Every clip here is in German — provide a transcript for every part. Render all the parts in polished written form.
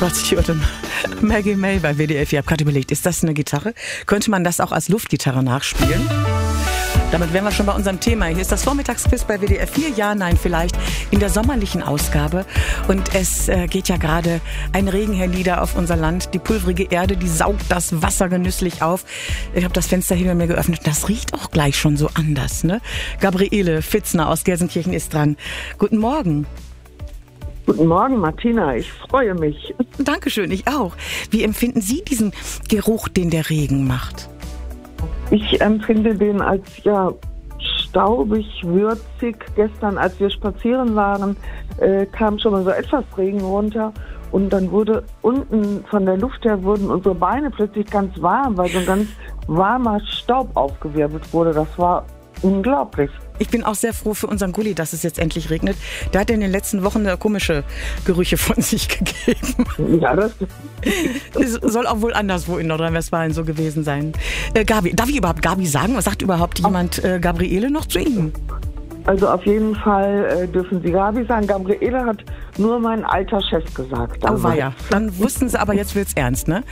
Rod Stewart und Maggie May bei WDR 4. Ich habe gerade überlegt, ist das eine Gitarre? Könnte man das auch als Luftgitarre nachspielen? Damit wären wir schon bei unserem Thema. Hier ist das Vormittagsquiz bei WDR 4. Ja, nein, vielleicht in der sommerlichen Ausgabe. Und es geht ja gerade ein Regen hernieder auf unser Land. Die pulverige Erde, die saugt das Wasser genüsslich auf. Ich habe das Fenster hinter mir geöffnet. Das riecht auch gleich schon so anders, ne? Gabriele Fitzner aus Gelsenkirchen ist dran. Guten Morgen. Guten Morgen, Martina. Ich freue mich. Dankeschön, ich auch. Wie empfinden Sie diesen Geruch, den der Regen macht? Ich empfinde den als staubig, würzig. Gestern, als wir spazieren waren, kam schon mal so etwas Regen runter und dann wurde unten von der Luft her wurden unsere Beine plötzlich ganz warm, weil so ein ganz warmer Staub aufgewirbelt wurde. Das war unglaublich. Ich bin auch sehr froh für unseren Gulli, dass es jetzt endlich regnet. Der hat in den letzten Wochen komische Gerüche von sich gegeben. Ja, das Es soll auch wohl anderswo in Nordrhein-Westfalen so gewesen sein. Gabi, darf ich überhaupt Gabi sagen? Was sagt überhaupt jemand Gabriele noch zu Ihnen? Also auf jeden Fall dürfen Sie Gabi sagen. Gabriele hat nur mein alter Chef gesagt. Oh weia, dann wussten Sie aber, jetzt wird's ernst, ne?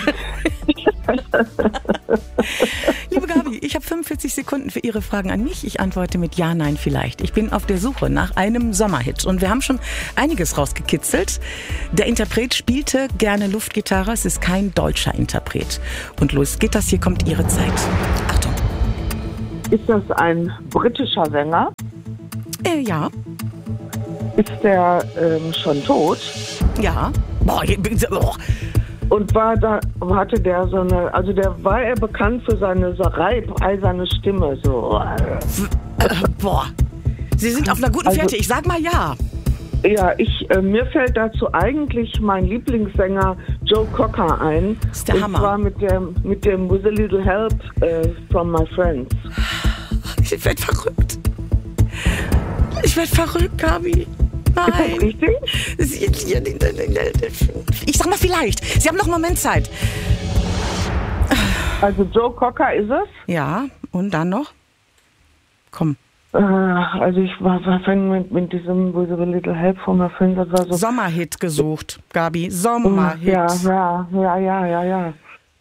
Liebe Gabi, ich habe 45 Sekunden für Ihre Fragen an mich. Ich antworte mit Ja, Nein, vielleicht. Ich bin auf der Suche nach einem Sommerhit und wir haben schon einiges rausgekitzelt. Der Interpret spielte gerne Luftgitarre. Es ist kein deutscher Interpret. Und los geht das, hier kommt Ihre Zeit. Achtung. Ist das ein britischer Sänger? Ja. Ist der schon tot? Ja. Boah. Und hatte der so eine, also war er bekannt für seine so eiserne Stimme, so. Boah. Sie sind auf einer guten Fährte. Ich sag mal ja. Ja, mir fällt dazu eigentlich mein Lieblingssänger Joe Cocker ein. Das ist der Hammer. Und zwar mit dem With a Little Help from My Friends. Ich werd verrückt. Ich werd verrückt, Gabi. Nein. Ist das richtig? Ich sag mal vielleicht. Sie haben noch einen Moment Zeit. Also Joe Cocker ist es? Ja, und dann noch? Komm. Also ich war mit diesem With a Little Help from My Friends. Das war so Sommerhit gesucht, Gabi. Sommerhit. Ja.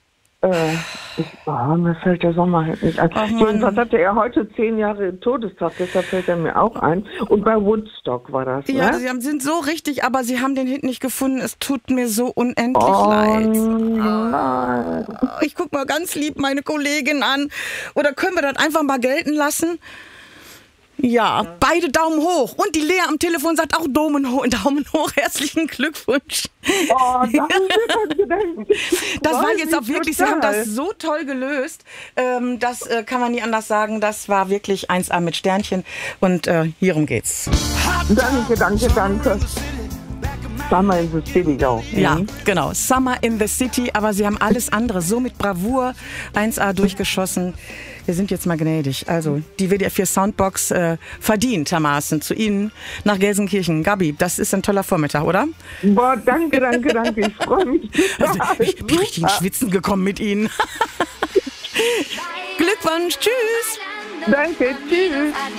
Mir fällt der Sommerhit nicht ein. Jedenfalls hatte er heute 10 Jahre Todestag, deshalb fällt er mir auch ein. Und bei Woodstock war das, ja, ne? Sie sind so richtig, aber Sie haben den Hit nicht gefunden. Es tut mir so unendlich leid. Nein. Ich guck mal ganz lieb meine Kollegin an. Oder können wir das einfach mal gelten lassen? Ja, beide Daumen hoch. Und die Lea am Telefon sagt auch Daumen hoch. Herzlichen Glückwunsch. Oh, danke. Das war jetzt auch wirklich, Sie haben das so toll gelöst. Das kann man nie anders sagen. Das war wirklich 1A mit Sternchen. Und hierum geht's. Danke. Summer in the City, doch. Ja, genau. Summer in the City. Aber Sie haben alles andere so mit Bravour 1A durchgeschossen. Wir sind jetzt mal gnädig. Also, die WDR 4 Soundbox verdientermaßen zu Ihnen nach Gelsenkirchen. Gabi, das ist ein toller Vormittag, oder? Boah, danke. Ich freue mich. Ich bin richtig ins Schwitzen gekommen mit Ihnen. Glückwunsch, tschüss. Danke, tschüss.